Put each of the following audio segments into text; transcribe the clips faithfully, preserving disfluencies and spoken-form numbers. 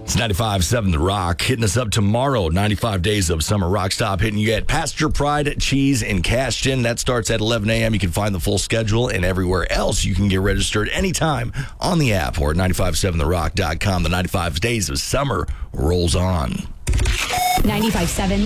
It's ninety-five point seven The Rock. Hitting us up tomorrow, ninety-five Days of Summer Rock Stop, hitting you at Pasture Pride Cheese in Cashton. That starts at eleven a.m. You can find the full schedule, and everywhere else you can get registered anytime on the app or at ninety-five point seven the rock dot com. The ninety-five Days of Summer rolls on. ninety-five point seven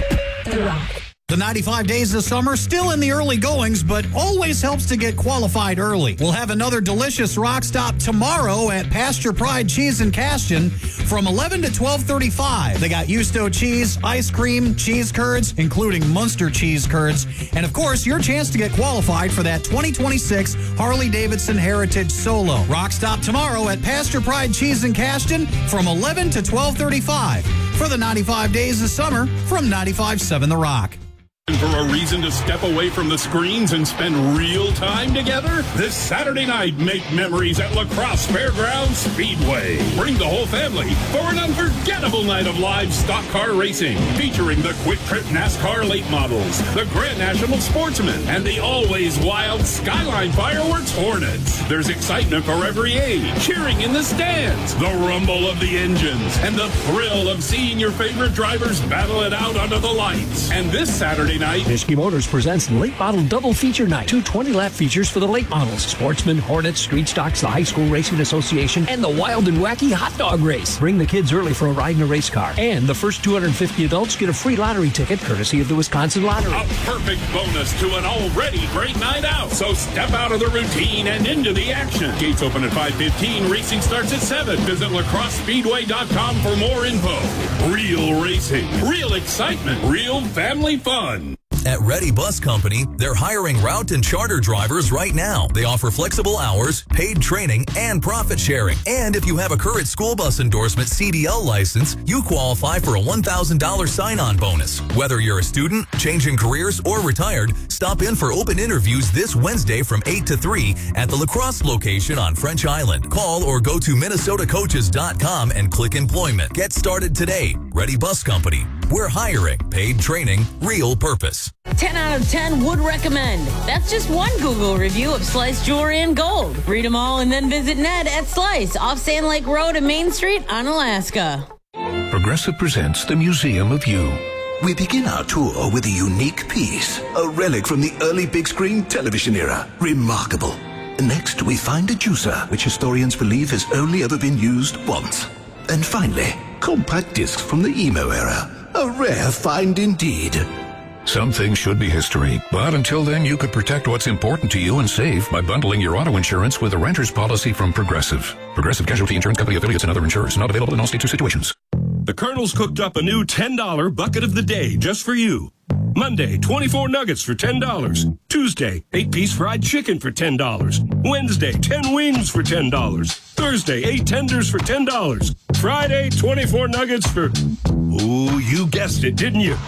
The Rock. The ninety-five Days of Summer still in the early goings, but always helps to get qualified early. We'll have another delicious rock stop tomorrow at Pasture Pride Cheese in Cashton from eleven to twelve thirty-five. They got Yusto cheese, ice cream, cheese curds, including Munster cheese curds, and of course, your chance to get qualified for that twenty twenty-six Harley-Davidson Heritage Solo. Rock stop tomorrow at Pasture Pride Cheese in Cashton from eleven to twelve thirty-five for the ninety-five Days of Summer from ninety-five point seven The Rock. For a reason to step away from the screens and spend real time together? This Saturday night, make memories at La Crosse Fairgrounds Speedway. Bring the whole family for an unforgettable night of live stock car racing, featuring the Quick Trip NASCAR late models, the Grand National Sportsman, and the always wild Skyline Fireworks Hornets. There's excitement for every age, cheering in the stands, the rumble of the engines, and the thrill of seeing your favorite drivers battle it out under the lights. And this Saturday night, Nishki Motors presents Late Model Double Feature Night. Two twenty-lap features for the late models. Sportsman, Hornets, Street Stocks, the High School Racing Association, and the Wild and Wacky Hot Dog Race. Bring the kids early for a ride in a race car. And the first two hundred fifty adults get a free lottery ticket courtesy of the Wisconsin Lottery. A perfect bonus to an already great night out. So step out of the routine and into the action. Gates open at five fifteen. Racing starts at seven. Visit la crosse speedway dot com for more info. Real racing, real excitement, real family fun. At Ready Bus Company, they're hiring route and charter drivers right now. They offer flexible hours, paid training, and profit sharing. And if you have a current school bus endorsement C D L license, you qualify for a one thousand dollars sign-on bonus. Whether you're a student, changing careers, or retired, stop in for open interviews this Wednesday from eight to three at the La Crosse location on French Island. Call or go to minnesota coaches dot com and click employment. Get started today. Ready Bus Company. We're hiring, paid training, real purpose. ten out of ten would recommend. That's just one Google review of Slice Jewelry and Gold. Read them all and then visit Ned at Slice off Sand Lake Road and Main Street on Alaska. Progressive presents the Museum of You. We begin our tour with a unique piece, a relic from the early big screen television era. Remarkable. Next, we find a juicer, which historians believe has only ever been used once. And finally, compact discs from the emo era. A rare find indeed. Some things should be history, but until then, you could protect what's important to you and save by bundling your auto insurance with a renter's policy from Progressive. Progressive Casualty Insurance Company affiliates and other insurers. Not available in all states or situations. The Colonel's cooked up a new ten dollar bucket of the day just for you. Monday, twenty-four nuggets for ten dollars. Tuesday, eight-piece fried chicken for ten dollars. Wednesday, ten wings for ten dollars. Thursday, eight tenders for ten dollars. Friday, twenty-four nuggets for... Ooh, you guessed it, didn't you?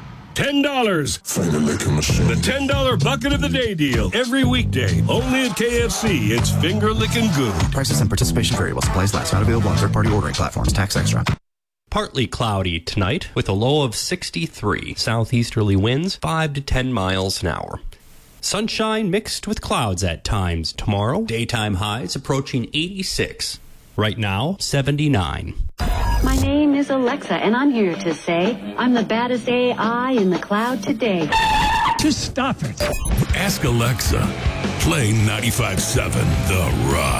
ten dollars. The ten dollar bucket of the day deal. Every weekday. Only at K F C. It's finger-licking good. Prices and participation vary while supplies last. Not available on third-party ordering platforms. Tax extra. Partly cloudy tonight with a low of sixty-three. Southeasterly winds five to ten miles an hour. Sunshine mixed with clouds at times tomorrow. Daytime highs approaching eighty-six. Right now, seventy-nine. My name is Alexa, and I'm here to say I'm the baddest A I in the cloud today. Just stop it. Ask Alexa. Play ninety-five point seven The Rock.